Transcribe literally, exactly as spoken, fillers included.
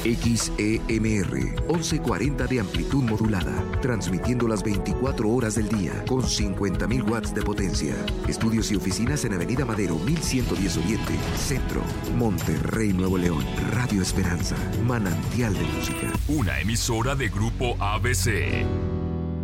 X E M R, once cuarenta de amplitud modulada, transmitiendo las veinticuatro horas del día con cincuenta mil watts de potencia. Estudios y oficinas en Avenida Madero mil ciento diez Oriente, Centro, Monterrey, Nuevo León. Radio Esperanza, manantial de música. Una emisora de Grupo A B C.